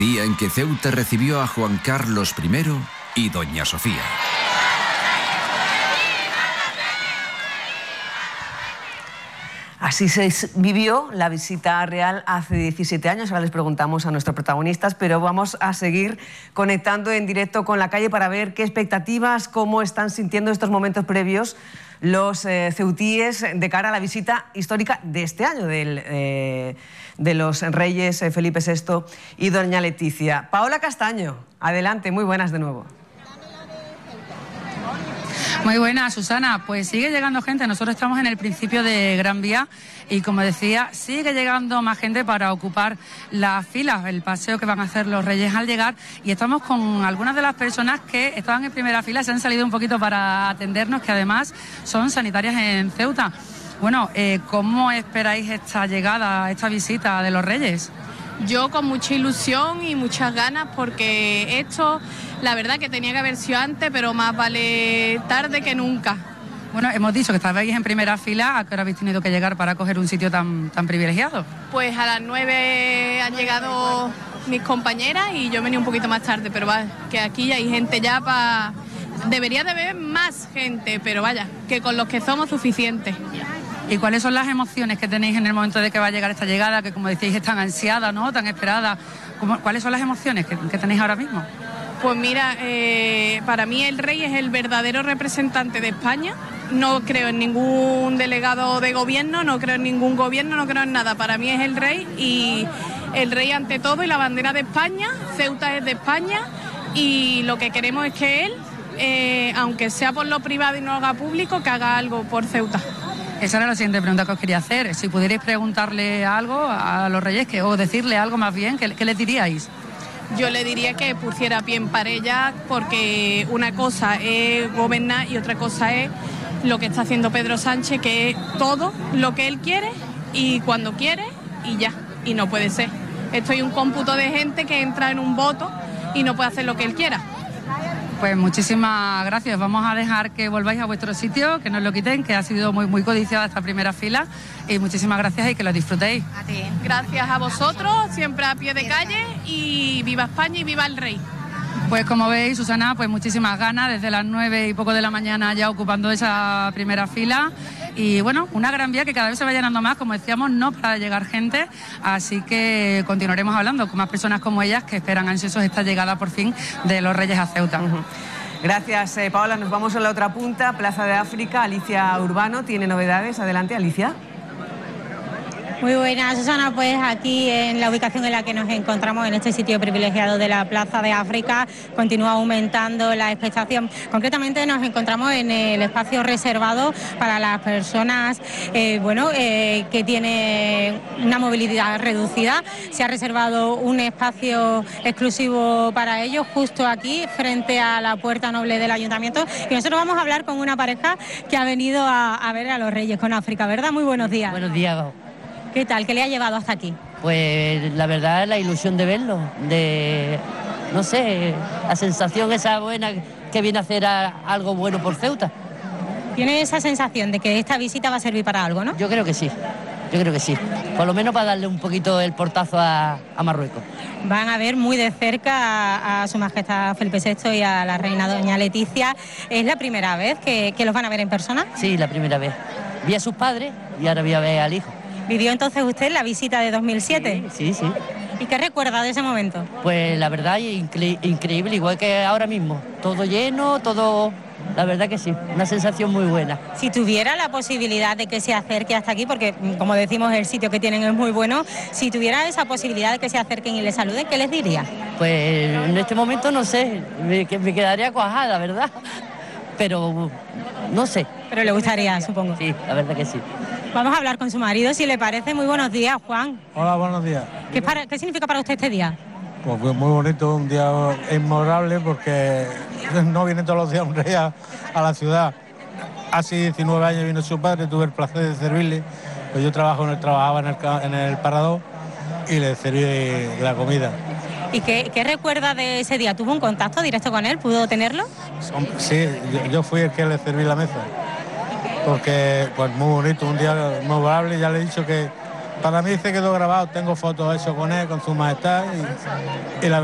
Día en que Ceuta recibió a Juan Carlos I y Doña Sofía. Así se vivió la visita real hace 17 años. Ahora les preguntamos a nuestros protagonistas, pero vamos a seguir conectando en directo con la calle para ver qué expectativas, cómo están sintiendo estos momentos previos los ceutíes de cara a la visita histórica de este año de los reyes Felipe VI y doña Leticia. Paola Castaño, adelante, muy buenas de nuevo. Muy buenas, Susana. Pues sigue llegando gente. Nosotros estamos en el principio de Gran Vía y, como decía, sigue llegando más gente para ocupar las filas, el paseo que van a hacer los reyes al llegar. Y estamos con algunas de las personas que estaban en primera fila, se han salido un poquito para atendernos, que además son sanitarias en Ceuta. Bueno, ¿cómo esperáis esta llegada, esta visita de los reyes? Yo con mucha ilusión y muchas ganas, porque esto, la verdad que tenía que haber sido antes, pero más vale tarde que nunca. Bueno, hemos dicho que estabais en primera fila. ¿A qué hora habéis tenido que llegar para coger un sitio tan privilegiado? Pues a las 9 han llegado mis compañeras y yo venía un poquito más tarde, pero vaya, que aquí hay gente ya para... Debería de haber más gente, pero vaya, que con los que somos suficientes. ¿Y cuáles son las emociones que tenéis en el momento de que va a llegar esta llegada, que como decíais es tan ansiada, ¿no?, tan esperada? ¿Cuáles son las emociones que tenéis ahora mismo? Pues mira, para mí el rey es el verdadero representante de España. No creo en ningún delegado de gobierno, no creo en ningún gobierno, no creo en nada. Para mí es el rey, y el rey ante todo, y la bandera de España. Ceuta es de España y lo que queremos es que él, aunque sea por lo privado y no haga público, que haga algo por Ceuta. Esa era la siguiente pregunta que os quería hacer. Si pudierais preguntarle algo a los reyes, o decirle algo más bien, ¿qué les diríais? Yo le diría que pusiera pie en pared, porque una cosa es gobernar y otra cosa es lo que está haciendo Pedro Sánchez, que es todo lo que él quiere y cuando quiere y ya. Y no puede ser. Esto hay un cómputo de gente que entra en un voto y no puede hacer lo que él quiera. Pues muchísimas gracias. Vamos a dejar que volváis a vuestro sitio, que no os lo quiten, que ha sido muy codiciada esta primera fila. Y muchísimas gracias y que lo disfrutéis. A ti. Gracias a vosotros, siempre a pie de calle, y viva España y viva el rey. Pues como veis, Susana, pues muchísimas ganas, desde las 9 y poco de la mañana ya ocupando esa primera fila. Y bueno, una Gran Vía que cada vez se va llenando más, como decíamos, no para llegar gente, así que continuaremos hablando con más personas como ellas que esperan ansiosos esta llegada por fin de los reyes a Ceuta. Gracias, Paola. Nos vamos a la otra punta, Plaza de África. Alicia Urbano tiene novedades. Adelante, Alicia. Muy buenas, Susana. Pues aquí en la ubicación en la que nos encontramos, en este sitio privilegiado de la Plaza de África, continúa aumentando la expectación. Concretamente nos encontramos en el espacio reservado para las personas que tienen una movilidad reducida. Se ha reservado un espacio exclusivo para ellos justo aquí, frente a la Puerta Noble del Ayuntamiento. Y nosotros vamos a hablar con una pareja que ha venido a ver a los Reyes con África, ¿verdad? Muy buenos días. Buenos días. ¿Qué tal? ¿Qué le ha llevado hasta aquí? Pues la verdad, la ilusión de verlo, no sé, la sensación esa buena que viene a hacer algo bueno por Ceuta. ¿Tiene esa sensación de que esta visita va a servir para algo, no? Yo creo que sí, por lo menos para darle un poquito el portazo a Marruecos. Van a ver muy de cerca a Su Majestad Felipe VI y a la reina doña Leticia. ¿Es la primera vez que los van a ver en persona? Sí, la primera vez. Vi a sus padres y ahora voy a ver al hijo. ¿Vivió entonces usted la visita de 2007? Sí. ¿Y qué recuerda de ese momento? Pues la verdad, increíble, igual que ahora mismo. Todo lleno, todo... La verdad que sí, una sensación muy buena. Si tuviera la posibilidad de que se acerque hasta aquí, porque como decimos el sitio que tienen es muy bueno, si tuviera esa posibilidad de que se acerquen y les saluden, ¿qué les diría? Pues en este momento no sé, me quedaría cuajada, ¿verdad? Pero no sé. Pero le gustaría, supongo. Sí, la verdad que sí. Vamos a hablar con su marido, si le parece. Muy buenos días, Juan. Hola, buenos días. ¿Qué significa para usted este día? Pues muy bonito, un día inmemorable, porque no viene todos los días un rey a la ciudad. Hace 19 años vino su padre, tuve el placer de servirle. Pues yo trabajaba en el parador y le serví la comida. ¿Y qué recuerda de ese día? ¿Tuvo un contacto directo con él? ¿Pudo tenerlo? Sí, yo fui el que le serví la mesa. Porque, pues muy bonito, un día memorable. Ya le he dicho que Para mí se quedó grabado, tengo fotos eso con él, con su majestad y la